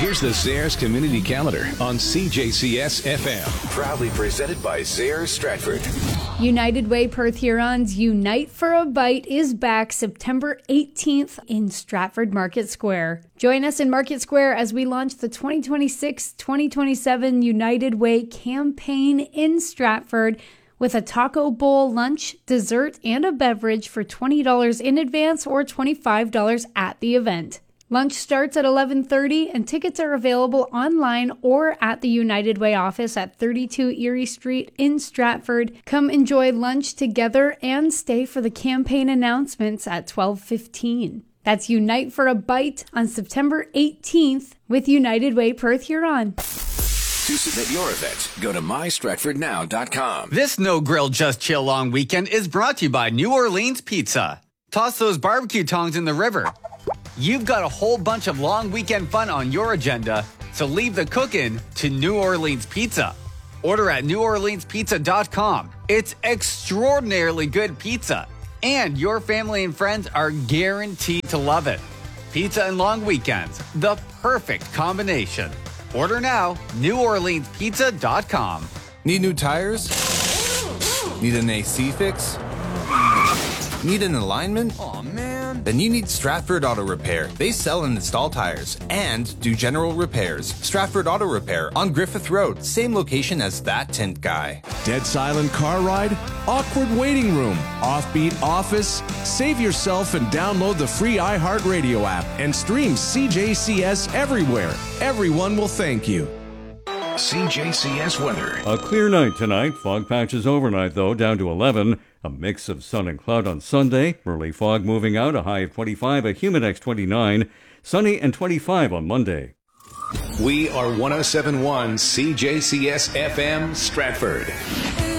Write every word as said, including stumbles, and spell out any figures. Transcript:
Here's the Zayres Community Calendar on C J C S F M. Proudly presented by Zayres Stratford. United Way Perth Hurons Unite for a Bite is back September eighteenth in Stratford Market Square. Join us in Market Square as we launch the twenty twenty-six twenty twenty-seven United Way campaign in Stratford with a taco bowl, lunch, dessert, and a beverage for twenty dollars in advance or twenty-five dollars at the event. Lunch starts at eleven thirty and tickets are available online or at the United Way office at thirty-two Erie Street in Stratford. Come enjoy lunch together and stay for the campaign announcements at twelve fifteen. That's Unite for a Bite on September eighteenth with United Way Perth Huron. To submit your event, go to my stratford now dot com. This No Grill Just Chill long weekend is brought to you by New Orleans Pizza. Toss those barbecue tongs in the river. You've got a whole bunch of long weekend fun on your agenda, so leave the cooking to New Orleans Pizza. Order at new orleans pizza dot com. It's extraordinarily good pizza, and your family and friends are guaranteed to love it. Pizza and long weekends, the perfect combination. Order now, new orleans pizza dot com. Need new tires? Need an A C fix? Need an alignment? Aw, man. Then you need Stratford Auto Repair. They sell and install tires and do general repairs. Stratford Auto Repair on Griffith Road, same location as That Tint Guy. Dead silent car ride? Awkward waiting room? Offbeat office? Save yourself and download the free iHeartRadio app and stream C J C S everywhere. Everyone will thank you. C J C S weather. A clear night tonight. Fog patches overnight, though, down to eleven. A mix of sun and cloud on Sunday. Early fog moving out, a high of twenty-five, a Humidex twenty-nine. Sunny and twenty-five on Monday. We are one oh seven point one C J C S F M Stratford.